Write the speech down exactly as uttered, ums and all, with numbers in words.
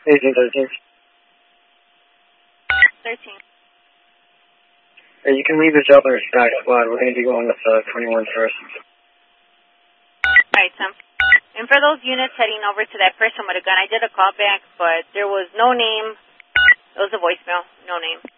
eighteen thirteen. thirteen. Hey, you can leave the job on our stack squad. We're going to be going with uh, twenty-one first. Alright, Tim. And for those units heading over to that person with a gun, I did a call back, but there was no name. It was a voicemail, no name.